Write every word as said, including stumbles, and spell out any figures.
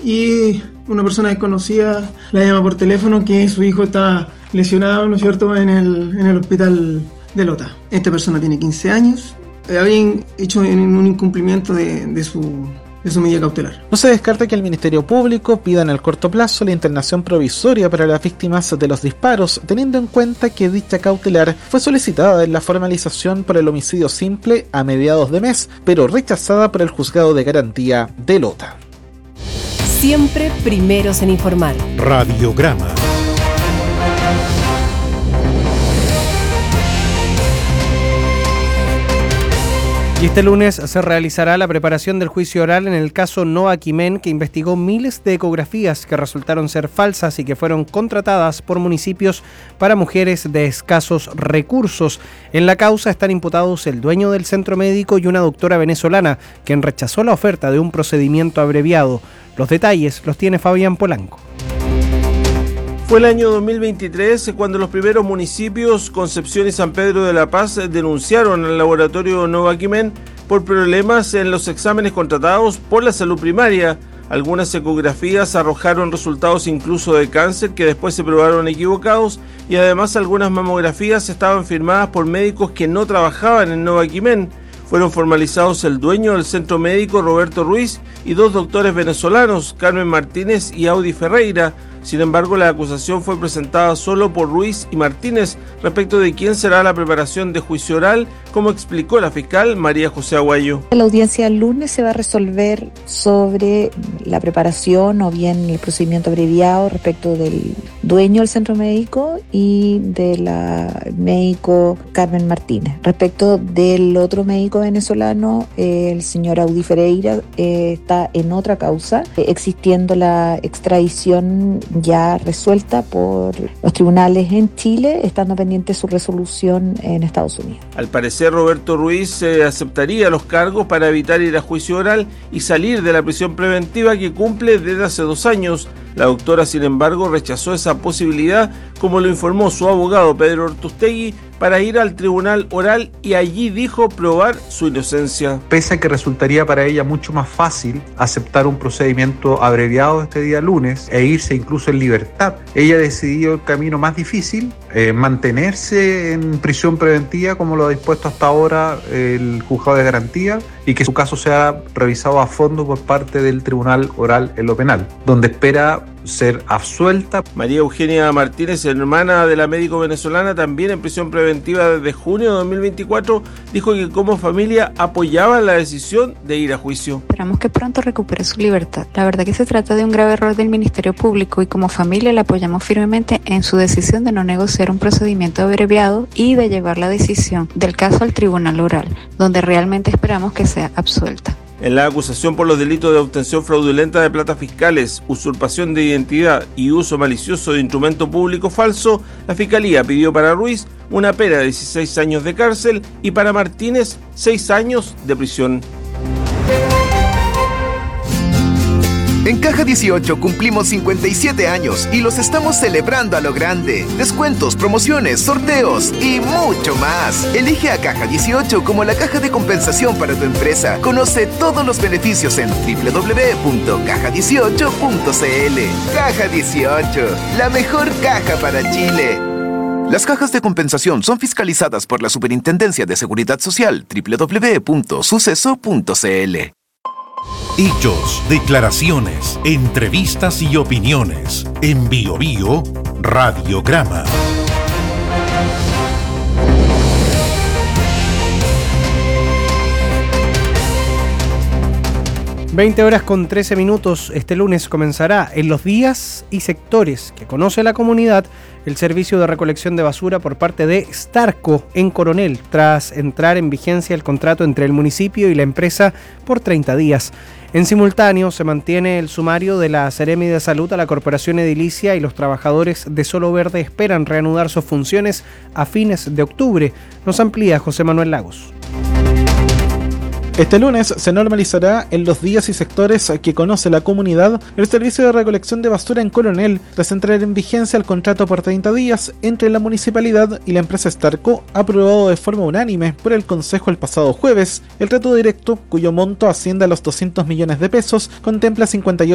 y una persona desconocida la llama por teléfono que su hijo está lesionado, ¿no es cierto?, en el, en el hospital de Lota. Esta persona tiene quince años, habían hecho un incumplimiento de, de su... de su medida cautelar. No se descarta que el Ministerio Público pida en el corto plazo la internación provisoria para las víctimas de los disparos, teniendo en cuenta que dicha cautelar fue solicitada en la formalización por el homicidio simple a mediados de mes, pero rechazada por el Juzgado de Garantía de Lota. Siempre primeros en informar. Radiograma. Y este lunes se realizará la preparación del juicio oral en el caso Noa Quimén, que investigó miles de ecografías que resultaron ser falsas y que fueron contratadas por municipios para mujeres de escasos recursos. En la causa están imputados el dueño del centro médico y una doctora venezolana, quien rechazó la oferta de un procedimiento abreviado. Los detalles los tiene Fabián Polanco. Fue el año dos mil veintitrés cuando los primeros municipios, Concepción y San Pedro de la Paz, denunciaron al laboratorio Noa Quimén por problemas en los exámenes contratados por la salud primaria. Algunas ecografías arrojaron resultados incluso de cáncer que después se probaron equivocados, y además algunas mamografías estaban firmadas por médicos que no trabajaban en Noa Quimén. Fueron formalizados el dueño del centro médico, Roberto Ruiz, y dos doctores venezolanos, Carmen Martínez y Audi Ferreira. Sin embargo, la acusación fue presentada solo por Ruiz y Martínez respecto de quién será la preparación de juicio oral, como explicó la fiscal María José Aguayo. La audiencia el lunes se va a resolver sobre la preparación o bien el procedimiento abreviado respecto del dueño del centro médico y de la médico Carmen Martínez. Respecto del otro médico venezolano, eh, el señor Audi Ferreira, eh, está en otra causa, eh, existiendo la extradición ya resuelta por los tribunales en Chile, estando pendiente su resolución en Estados Unidos. Al parecer, Roberto Ruiz eh, aceptaría los cargos para evitar ir a juicio oral y salir de la prisión preventiva que cumple desde hace dos años. La doctora, sin embargo, rechazó esa posibilidad, como lo informó su abogado Pedro Ortustegui, para ir al tribunal oral, y allí dijo probar su inocencia. Pese a que resultaría para ella mucho más fácil aceptar un procedimiento abreviado este día lunes e irse incluso en libertad, ella decidió el camino más difícil, eh, mantenerse en prisión preventiva como lo ha dispuesto hasta ahora el Juzgado de Garantía, y que su caso sea revisado a fondo por parte del Tribunal Oral en lo Penal, donde espera ser absuelta. María Eugenia Martínez, hermana de la médico venezolana, también en prisión preventiva desde junio de dos mil veinticuatro, dijo que como familia apoyaban la decisión de ir a juicio. Esperamos que pronto recupere su libertad. La verdad que se trata de un grave error del Ministerio Público y como familia la apoyamos firmemente en su decisión de no negociar un procedimiento abreviado y de llevar la decisión del caso al Tribunal Oral, donde realmente esperamos que sea absuelta. En la acusación por los delitos de obtención fraudulenta de plata fiscales, usurpación de identidad y uso malicioso de instrumento público falso, la Fiscalía pidió para Ruiz una pena de dieciséis años de cárcel y para Martínez seis años de prisión. En Caja dieciocho cumplimos cincuenta y siete años y los estamos celebrando a lo grande. Descuentos, promociones, sorteos y mucho más. Elige a Caja dieciocho como la caja de compensación para tu empresa. Conoce todos los beneficios en doble u doble u doble u punto caja dieciocho punto c l. Caja dieciocho, la mejor caja para Chile. Las cajas de compensación son fiscalizadas por la Superintendencia de Seguridad Social, doble u doble u doble u punto suceso punto c l. Hechos, declaraciones, entrevistas y opiniones. En Bio Bio, Radiograma. veinte horas con trece minutos. Este lunes comenzará en los días y sectores que conoce la comunidad el servicio de recolección de basura por parte de Starco en Coronel, tras entrar en vigencia el contrato entre el municipio y la empresa por treinta días. En simultáneo se mantiene el sumario de la Seremi de Salud a la Corporación Edilicia y los trabajadores de Solo Verde esperan reanudar sus funciones a fines de octubre. Nos amplía José Manuel Lagos. Este lunes se normalizará en los días y sectores que conoce la comunidad el servicio de recolección de basura en Coronel, tras entrar en vigencia el contrato por treinta días entre la municipalidad y la empresa Starco, aprobado de forma unánime por el Consejo el pasado jueves. El trato directo, cuyo monto asciende a los doscientos millones de pesos, contempla cincuenta y ocho